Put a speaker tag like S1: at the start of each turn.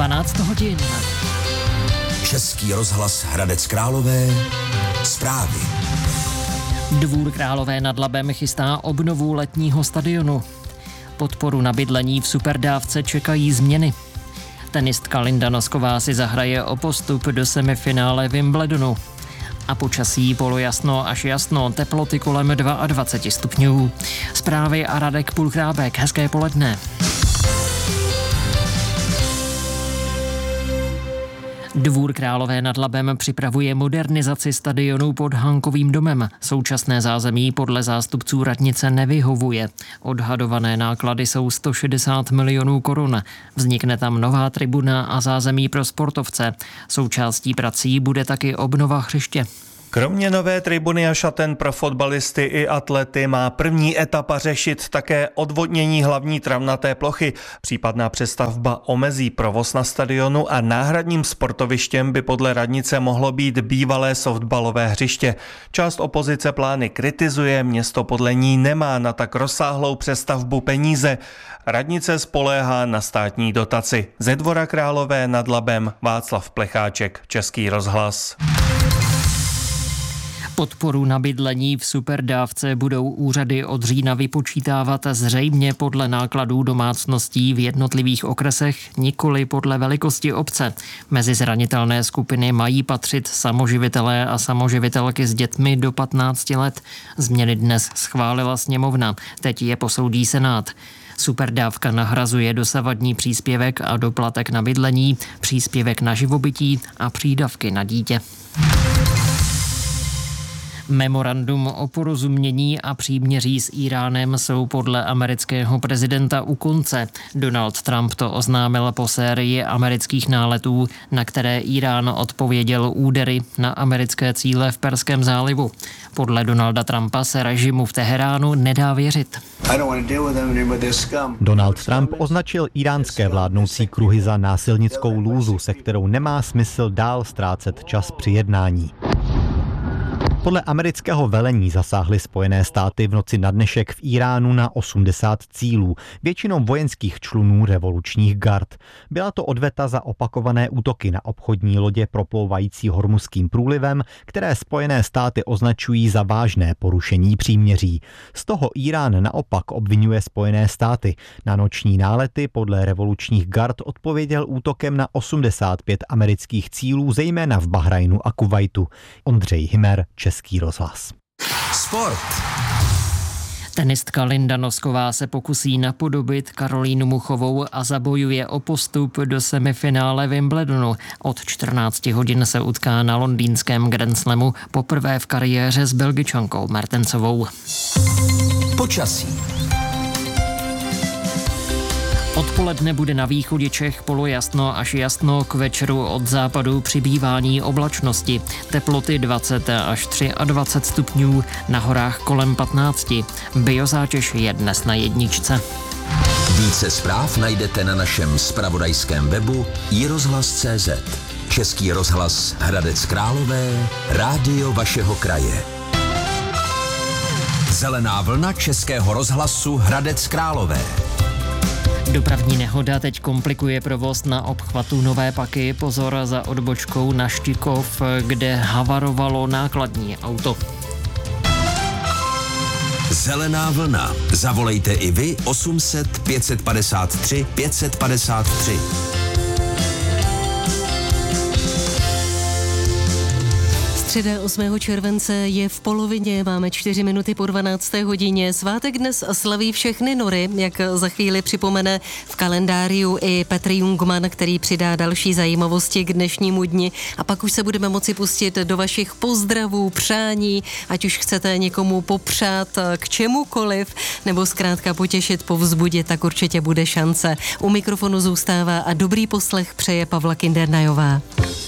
S1: 12 hodin.
S2: Český rozhlas Hradec Králové. Zprávy.
S1: Dvůr Králové nad Labem chystá obnovu letního stadionu. Podporu na bydlení v superdávce čekají změny. Tenistka Linda Nosková si zahraje o postup do semifinále Wimbledonu. A počasí polojasno až jasno, teploty kolem 22 stupňů. Zprávy a Radek Pulchrábek. Hezké poledne. Dvůr Králové nad Labem připravuje modernizaci stadionu pod Hankovým domem. Současné zázemí podle zástupců radnice nevyhovuje. Odhadované náklady jsou 160 milionů korun. Vznikne tam nová tribuna a zázemí pro sportovce. Součástí prací bude taky obnova hřiště.
S3: Kromě nové tribuny a šaten pro fotbalisty i atlety má první etapa řešit také odvodnění hlavní travnaté plochy. Případná přestavba omezí provoz na stadionu a náhradním sportovištěm by podle radnice mohlo být bývalé softballové hřiště. Část opozice plány kritizuje, město podle ní nemá na tak rozsáhlou přestavbu peníze. Radnice spoléhá na státní dotaci. Ze Dvora Králové nad Labem Václav Plecháček, Český rozhlas.
S1: Podporu na bydlení v superdávce budou úřady od října vypočítávat zřejmě podle nákladů domácností v jednotlivých okresech, nikoli podle velikosti obce. Mezi zranitelné skupiny mají patřit samoživitelé a samoživitelky s dětmi do 15 let. Změny dnes schválila sněmovna, teď je posoudí Senát. Superdávka nahrazuje dosavadní příspěvek a doplatek na bydlení, příspěvek na živobytí a přídavky na dítě. Memorandum o porozumění a příměří s Íránem jsou podle amerického prezidenta u konce. Donald Trump to oznámil po sérii amerických náletů, na které Írán odpověděl údery na americké cíle v Perském zálivu. Podle Donalda Trumpa se režimu v Teheránu nedá věřit.
S4: Donald Trump označil íránské vládnoucí kruhy za násilnickou lůzu, se kterou nemá smysl dál ztrácet čas při jednání. Podle amerického velení zasáhly Spojené státy v noci na dnešek v Íránu na 80 cílů, většinou vojenských člunů revolučních gard. Byla to odveta za opakované útoky na obchodní lodě proplouvající Hormuzským průlivem, které Spojené státy označují za vážné porušení příměří. Z toho Írán naopak obvinuje Spojené státy. Na noční nálety podle revolučních gard odpověděl útokem na 85 amerických cílů, zejména v Bahrajnu a Kuvajtu. Ondřej Hymer, Český rozhlas.
S2: Sport.
S1: Tenistka Linda Nosková se pokusí napodobit Karolínu Muchovou a zabojuje o postup do semifinále Wimbledonu. Od 14 hodin se utká na londýnském Grand Slamu poprvé v kariéře s Belgičankou Mertensovou.
S2: Počasí.
S1: Odpoledne bude na východě Čech polojasno až jasno, k večeru od západu přibývání oblačnosti. Teploty 20 až 23 stupňů, na horách kolem 15. Biozátěž je dnes na jedničce.
S2: Více zpráv najdete na našem zpravodajském webu iRozhlas.cz. Český rozhlas Hradec Králové, rádio vašeho kraje. Zelená vlna Českého rozhlasu Hradec Králové.
S1: Dopravní nehoda teď komplikuje provoz na obchvatu Nové Paky. Pozor za odbočkou na Štikov, kde havarovalo nákladní auto.
S2: Zelená vlna. Zavolejte i vy 800 553 553.
S5: Středa 8. července je v polovině, máme 4 minuty po 12. hodině. Svátek dnes slaví všechny nory, jak za chvíli připomene v kalendáriu i Petr Jungmann, který přidá další zajímavosti k dnešnímu dni. A pak už se budeme moci pustit do vašich pozdravů, přání, ať už chcete někomu popřát k čemukoliv, nebo zkrátka potěšit, povzbudit, tak určitě bude šance. U mikrofonu zůstává a dobrý poslech přeje Pavla Kindernajová.